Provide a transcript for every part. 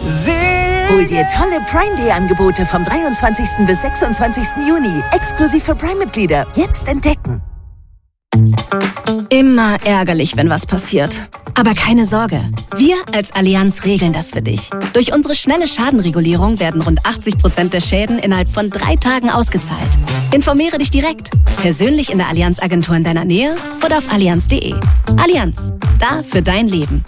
Hol dir tolle Prime Day Angebote vom 23. bis 26. Juni. Exklusiv für Prime-Mitglieder. Jetzt entdecken. Immer ärgerlich, wenn was passiert. Aber keine Sorge. Wir als Allianz regeln das für dich. Durch unsere schnelle Schadenregulierung werden rund 80% der Schäden innerhalb von 3 Tagen ausgezahlt. Informiere dich direkt. Persönlich in der Allianz-Agentur in deiner Nähe oder auf allianz.de. Allianz. Da für dein Leben.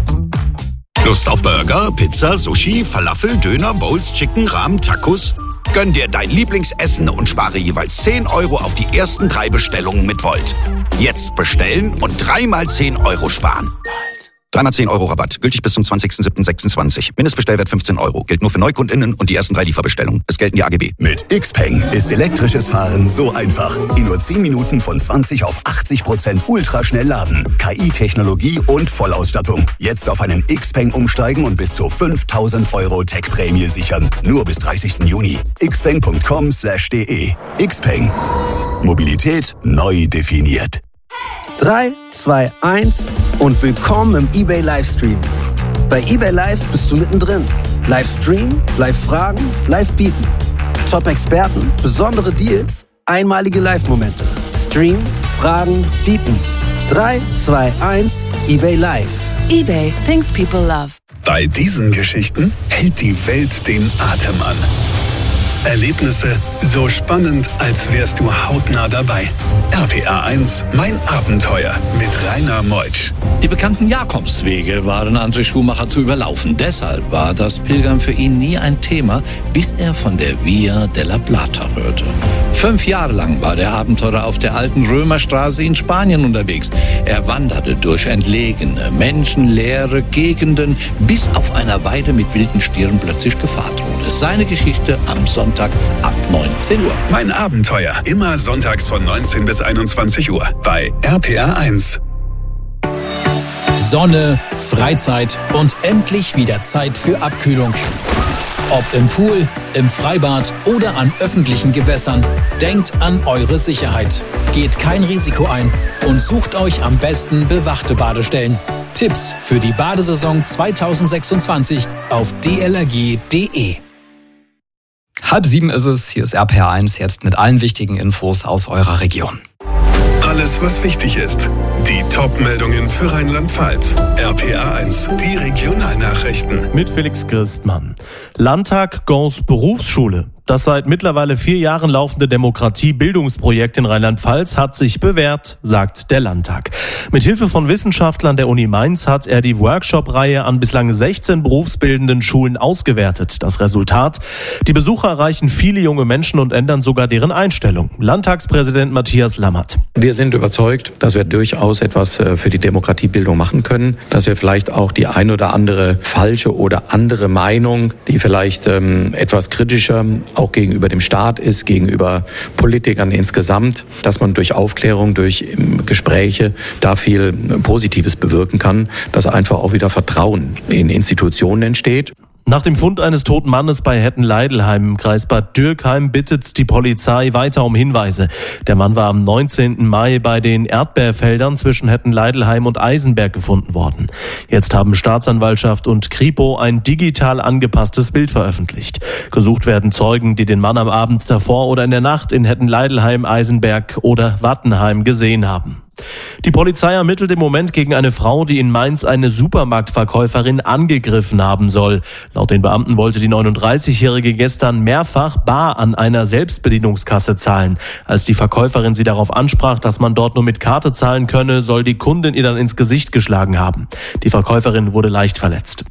Lust auf Burger, Pizza, Sushi, Falafel, Döner, Bowls, Chicken, Ramen, Tacos? Gönn dir dein Lieblingsessen und spare jeweils 10 € auf die ersten 3 Bestellungen mit Volt. Jetzt bestellen und 3 mal 10 € sparen. 3 mal 10 € Rabatt. Gültig bis zum 20.07.26. Mindestbestellwert 15 €. Gilt nur für NeukundInnen und die ersten 3 Lieferbestellungen. Es gelten die AGB. Mit Xpeng ist elektrisches Fahren so einfach. In nur 10 Minuten von 20 auf 80% ultraschnell laden. KI-Technologie und Vollausstattung. Jetzt auf einen Xpeng umsteigen und bis zu 5.000 € Tech-Prämie sichern. Nur bis 30. Juni. xpeng.com/de. Xpeng. Mobilität neu definiert. 3, 2, 1 und willkommen im eBay Livestream. Bei eBay Live bist du mittendrin. Livestream, Live-Fragen, Live-Bieten. Top-Experten, besondere Deals, einmalige Live-Momente. Stream, Fragen, Bieten. 3, 2, 1, eBay Live. eBay, things people love. Bei diesen Geschichten hält die Welt den Atem an. Erlebnisse so spannend, als wärst du hautnah dabei. RPA 1, mein Abenteuer mit Rainer Meutsch. Die bekannten Jakobswege waren André Schumacher zu überlaufen. Deshalb war das Pilgern für ihn nie ein Thema, bis er von der Via della Plata hörte. 5 Jahre lang war der Abenteurer auf der alten Römerstraße in Spanien unterwegs. Er wanderte durch entlegene, menschenleere Gegenden, bis auf einer Weide mit wilden Stieren plötzlich Gefahr drohte. Seine Geschichte am Sonntag ab 19 Uhr. Mein Abenteuer, immer sonntags von 19 bis 21 Uhr bei RPA 1. Sonne, Freizeit und endlich wieder Zeit für Abkühlung. Ob im Pool, im Freibad oder an öffentlichen Gewässern, denkt an eure Sicherheit. Geht kein Risiko ein und sucht euch am besten bewachte Badestellen. Tipps für die Badesaison 2026 auf dlrg.de. 6:30 ist es, hier ist RPA 1 jetzt mit allen wichtigen Infos aus eurer Region. Alles, was wichtig ist. Die Top-Meldungen für Rheinland-Pfalz. RPA 1, die Regionalnachrichten. Mit Felix Christmann. Landtag Gons Berufsschule. Das seit mittlerweile 4 Jahren laufende Demokratie-Bildungsprojekt in Rheinland-Pfalz hat sich bewährt, sagt der Landtag. Mit Hilfe von Wissenschaftlern der Uni Mainz hat er die Workshop-Reihe an bislang 16 berufsbildenden Schulen ausgewertet. Das Resultat? Die Besucher erreichen viele junge Menschen und ändern sogar deren Einstellung. Landtagspräsident Matthias Lammert. Wir sind überzeugt, dass wir durchaus etwas für die Demokratiebildung machen können, dass wir vielleicht auch die ein oder andere falsche oder andere Meinung, die vielleicht etwas kritischer auch gegenüber dem Staat ist, gegenüber Politikern insgesamt, dass man durch Aufklärung, durch Gespräche da viel Positives bewirken kann, dass einfach auch wieder Vertrauen in Institutionen entsteht. Nach dem Fund eines toten Mannes bei Hetten-Leidelheim im Kreis Bad Dürkheim bittet die Polizei weiter um Hinweise. Der Mann war am 19. Mai bei den Erdbeerfeldern zwischen Hetten-Leidelheim und Eisenberg gefunden worden. Jetzt haben Staatsanwaltschaft und Kripo ein digital angepasstes Bild veröffentlicht. Gesucht werden Zeugen, die den Mann am Abend davor oder in der Nacht in Hetten-Leidelheim, Eisenberg oder Wattenheim gesehen haben. Die Polizei ermittelt im Moment gegen eine Frau, die in Mainz eine Supermarktverkäuferin angegriffen haben soll. Laut den Beamten wollte die 39-Jährige gestern mehrfach bar an einer Selbstbedienungskasse zahlen. Als die Verkäuferin sie darauf ansprach, dass man dort nur mit Karte zahlen könne, soll die Kundin ihr dann ins Gesicht geschlagen haben. Die Verkäuferin wurde leicht verletzt.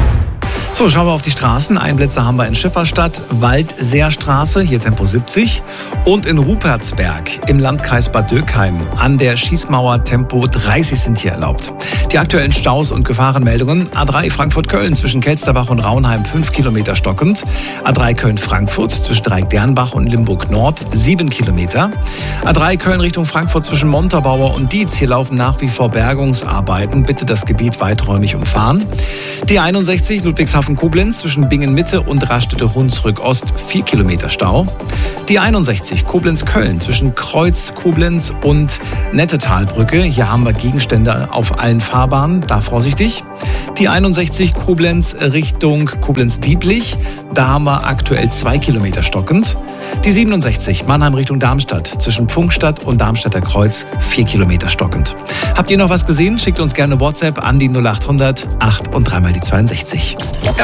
So, schauen wir auf die Straßen. Einplätze haben wir in Schifferstadt, Waldseerstraße, hier Tempo 70. Und in Rupertsberg im Landkreis Bad Dürkheim an der Schießmauer Tempo 30 sind hier erlaubt. Die aktuellen Staus und Gefahrenmeldungen. A3 Frankfurt-Köln zwischen Kelsterbach und Raunheim 5 Kilometer stockend. A3 Köln-Frankfurt zwischen Dreieck-Dernbach und Limburg-Nord 7 Kilometer. A3 Köln Richtung Frankfurt zwischen Montabaur und Dietz. Hier laufen nach wie vor Bergungsarbeiten. Bitte das Gebiet weiträumig umfahren. Die 61 Ludwigshafen A7 Koblenz zwischen Bingen-Mitte und Raststätte-Hunsrück-Ost 4 Kilometer Stau. Die 61 Koblenz-Köln zwischen Kreuz-Koblenz und Nettetalbrücke. Hier haben wir Gegenstände auf allen Fahrbahnen, da vorsichtig. Die 61 Koblenz Richtung Koblenz-Dieblich. Da haben wir aktuell 2 Kilometer stockend. Die 67 Mannheim Richtung Darmstadt zwischen Pfungstadt und Darmstadter Kreuz 4 Kilometer stockend. Habt ihr noch was gesehen? Schickt uns gerne WhatsApp an die 0800 8 und 3 mal die 62.